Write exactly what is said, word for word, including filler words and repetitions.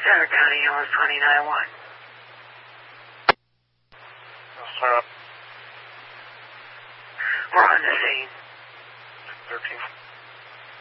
Center County, Hills twenty-nine one. Yes, sir. We're on the scene. thirteen.